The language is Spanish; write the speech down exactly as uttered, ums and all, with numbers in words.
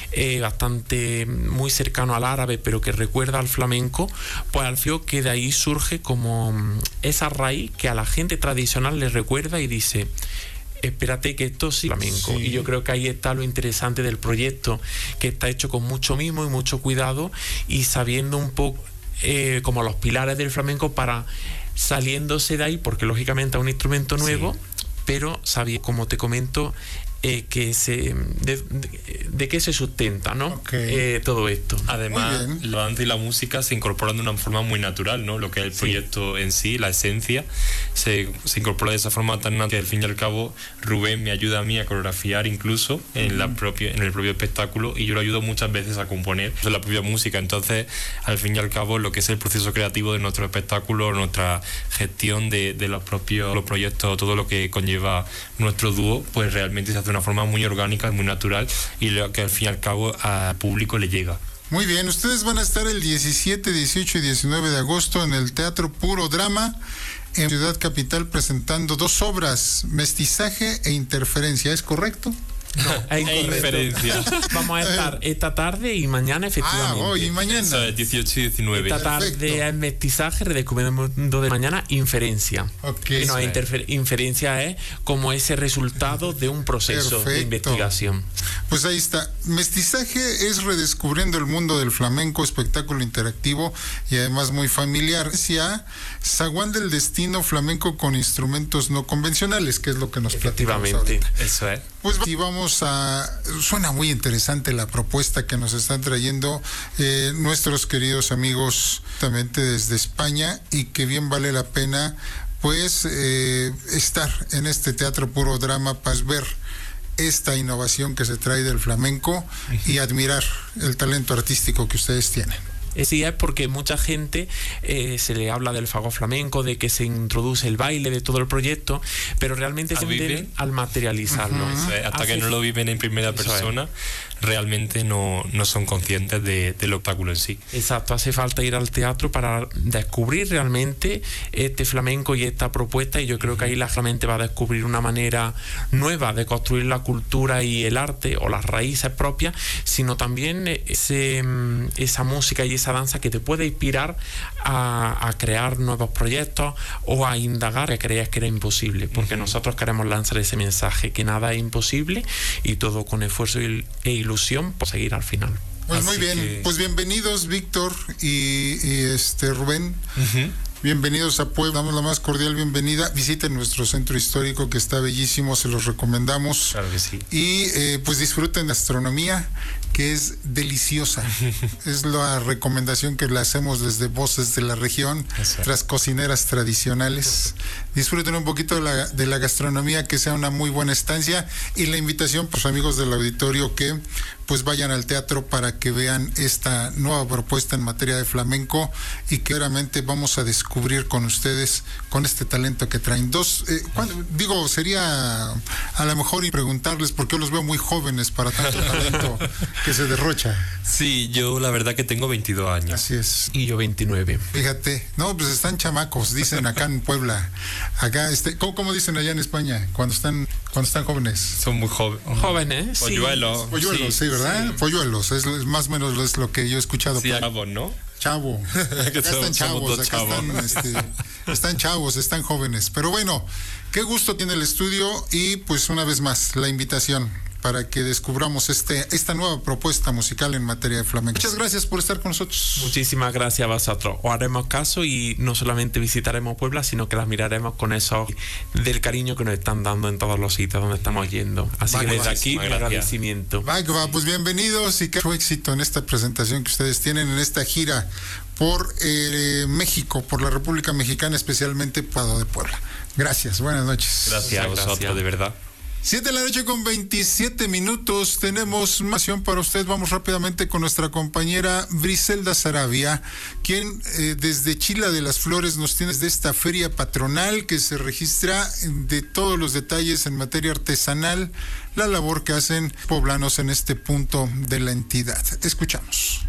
eh, bastante muy cercano al árabe, pero que recuerda al flamenco, pues al fin que de ahí surge como esa raíz que a la gente tradicional le recuerda y dice: espérate que esto sí es flamenco. Sí. Y yo creo que ahí está lo interesante del proyecto, que está hecho con mucho mimo y mucho cuidado y sabiendo un poco eh, como los pilares del flamenco, para saliéndose de ahí, porque lógicamente es un instrumento nuevo, sí, pero sabía, como te comento, Eh, que se de, de, de qué se sustenta, ¿no? Okay. Eh, todo esto. Además, la danza y la música se incorporan de una forma muy natural, ¿no? Lo que es el proyecto sí. en sí, la esencia, se, se incorpora de esa forma tan natural que al fin y al cabo Rubén me ayuda a mí a coreografiar incluso uh-huh. en, la propia, en el propio espectáculo, y yo lo ayudo muchas veces a componer la propia música. Entonces, al fin y al cabo, lo que es el proceso creativo de nuestro espectáculo, nuestra gestión de, de los propios los proyectos, todo lo que conlleva nuestro dúo, pues realmente se hace de una forma muy orgánica, muy natural, y lo que al fin y al cabo al público le llega. Muy bien, ustedes van a estar el diecisiete, dieciocho y diecinueve de agosto en el Teatro Puro Drama en Ciudad Capital, presentando dos obras, Mestizaje e Interferencia, ¿es correcto? No, hay inferencia. Vamos a estar esta tarde y mañana, efectivamente. Ah, hoy y mañana. Eso es dieciocho y diecinueve. Esta tarde Perfecto. Es mestizaje, redescubriendo de mañana inferencia. Okay. No, interfer- inferencia es como ese resultado de un proceso Perfecto. De investigación. Pues ahí está. Mestizaje es redescubriendo el mundo del flamenco, espectáculo interactivo y además muy familiar. Hacia Zaguán del Destino, flamenco con instrumentos no convencionales, que es lo que nos platicamos Efectivamente, ahorita. eso es. Pues y vamos a... Suena muy interesante la propuesta que nos están trayendo eh, nuestros queridos amigos justamente desde España, y que bien vale la pena pues eh, estar en este Teatro Puro Drama para ver esta innovación que se trae del flamenco y admirar el talento artístico que ustedes tienen. Sí, es porque mucha gente eh, se le habla del fagot flamenco, de que se introduce el baile, de todo el proyecto, pero realmente se entiende al materializarlo. Uh-huh. O sea, hasta Hace... que no lo viven en primera persona, es. realmente no, no son conscientes de, del espectáculo en sí. Exacto, hace falta ir al teatro para descubrir realmente este flamenco y esta propuesta, y yo creo que ahí la gente va a descubrir una manera nueva de construir la cultura y el arte, o las raíces propias, sino también ese, esa música y esa danza que te puede inspirar a, a crear nuevos proyectos o a indagar que creías que era imposible, porque uh-huh. nosotros queremos lanzar ese mensaje que nada es imposible y todo con esfuerzo y, e ilusión por seguir al final. Pues muy bien, que... pues bienvenidos Víctor y, y este Rubén. Uh-huh. Bienvenidos a Puebla, damos la más cordial bienvenida. Visiten nuestro centro histórico que está bellísimo, se los recomendamos. Claro que sí. Y eh, pues disfruten la gastronomía, que es deliciosa. Es la recomendación que le hacemos desde Voces de la Región, las cocineras tradicionales. Disfruten un poquito de la, de la gastronomía, que sea una muy buena estancia, y la invitación, pues amigos del auditorio, que pues vayan al teatro para que vean esta nueva propuesta en materia de flamenco, y que realmente vamos a descubrir con ustedes, con este talento que traen. Dos, eh, digo, sería a lo mejor y preguntarles, porque yo los veo muy jóvenes para tanto talento que se derrocha. Sí, yo la verdad que tengo veintidós años. Así es. Y yo veintinueve. Fíjate, no, pues están chamacos, dicen acá en Puebla. Acá, este, ¿cómo, cómo dicen allá en España? Cuando están, cuando están jóvenes. Son muy jóvenes. Jóvenes, Polluelos. Sí. Polluelos, sí, sí, ¿verdad? Sí. Polluelos, es, es más o menos es lo que yo he escuchado. Sí, chavos, ¿no? Chavo. Acá están chavos, acá chavos. Están, este, están chavos, están jóvenes. Pero bueno, qué gusto tiene el estudio, y pues una vez más, la invitación para que descubramos este esta nueva propuesta musical en materia de flamenco. Muchas gracias por estar con nosotros. Muchísimas gracias a vosotros. Os haremos caso y no solamente visitaremos Puebla, sino que las miraremos con eso del cariño que nos están dando en todos los sitios donde estamos yendo. Así va, que desde aquí, mi agradecimiento. Va, va, pues bienvenidos y que mucho éxito en esta presentación que ustedes tienen en esta gira por eh, México, por la República Mexicana, especialmente Puebla de Puebla. Gracias, buenas noches. Gracias a vosotros, gracias. De verdad. Siete de la noche con veintisiete minutos. Tenemos más para usted. Vamos rápidamente con nuestra compañera Briselda Saravia, quien eh, desde Chila de las Flores nos tiene de esta feria patronal que se registra de todos los detalles en materia artesanal, la labor que hacen poblanos en este punto de la entidad. Escuchamos.